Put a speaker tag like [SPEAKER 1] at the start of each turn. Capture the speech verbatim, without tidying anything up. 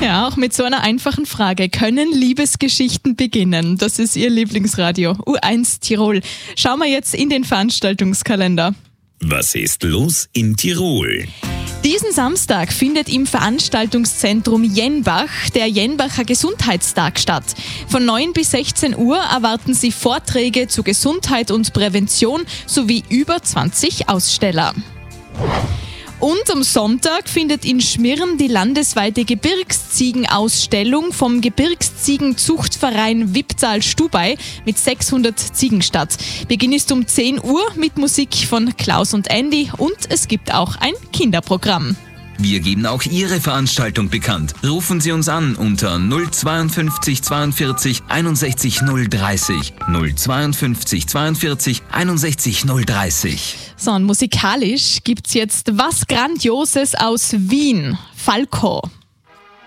[SPEAKER 1] Ja, auch mit so einer einfachen Frage. Können Liebesgeschichten beginnen? Das ist Ihr Lieblingsradio. U eins Tirol. Schauen wir jetzt in den Veranstaltungskalender.
[SPEAKER 2] Was ist los in Tirol?
[SPEAKER 1] Diesen Samstag findet im Veranstaltungszentrum Jenbach der Jenbacher Gesundheitstag statt. Von neun bis sechzehn Uhr erwarten Sie Vorträge zu Gesundheit und Prävention sowie über zwanzig Aussteller. Und am Sonntag findet in Schmirn die landesweite Gebirgsziegenausstellung vom Gebirgsziegenzuchtverein Wipptal-Stubay mit sechshundert Ziegen statt. Beginn ist um zehn Uhr mit Musik von Klaus und Andy und es gibt auch ein Kinderprogramm.
[SPEAKER 3] Wir geben auch Ihre Veranstaltung bekannt. Rufen Sie uns an unter null zweiundfünfzig zweiundvierzig einundsechzig null dreißig. null zweiundfünfzig zweiundvierzig einundsechzig null dreißig.
[SPEAKER 1] So, und musikalisch gibt's jetzt was Grandioses aus Wien. Falco.